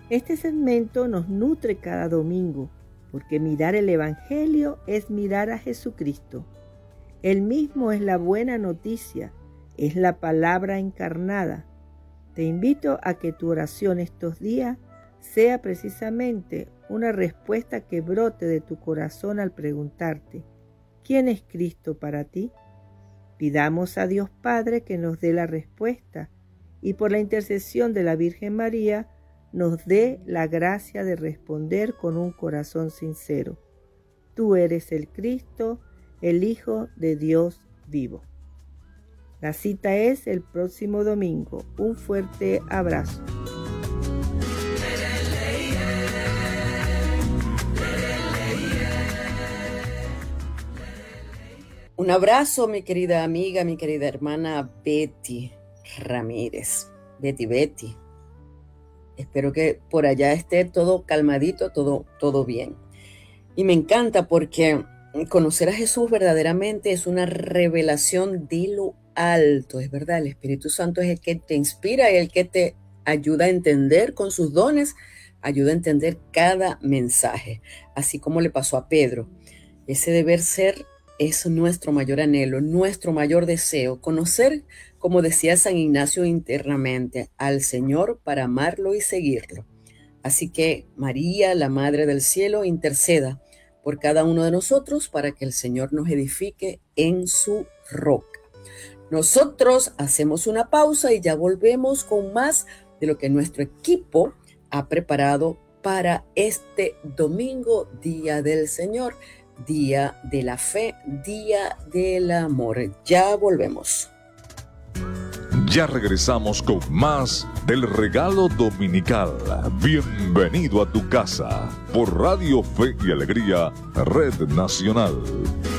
Este segmento nos nutre cada domingo, porque mirar el Evangelio es mirar a Jesucristo. Él mismo es la buena noticia, es la palabra encarnada. Te invito a que tu oración estos días sea precisamente una respuesta que brote de tu corazón al preguntarte, ¿quién es Cristo para ti? Pidamos a Dios Padre que nos dé la respuesta y por la intercesión de la Virgen María nos dé la gracia de responder con un corazón sincero. Tú eres el Cristo, el Hijo de Dios vivo. La cita es el próximo domingo. Un fuerte abrazo. Un abrazo, mi querida amiga, mi querida hermana Betty Ramírez. Betty. Espero que por allá esté todo calmadito, todo bien. Y me encanta porque conocer a Jesús verdaderamente es una revelación de lo alto, es verdad. El Espíritu Santo es el que te inspira y el que te ayuda a entender con sus dones, ayuda a entender cada mensaje, así como le pasó a Pedro. Ese deber ser es nuestro mayor anhelo, nuestro mayor deseo, conocer, como decía San Ignacio internamente, al Señor para amarlo y seguirlo. Así que María, la Madre del Cielo, interceda por cada uno de nosotros para que el Señor nos edifique en su roca. Nosotros hacemos una pausa y ya volvemos con más de lo que nuestro equipo ha preparado para este domingo, Día del Señor, Día de la Fe, Día del Amor. Ya volvemos. Ya regresamos con más del regalo dominical. Bienvenido a tu casa por Radio Fe y Alegría, Red Nacional.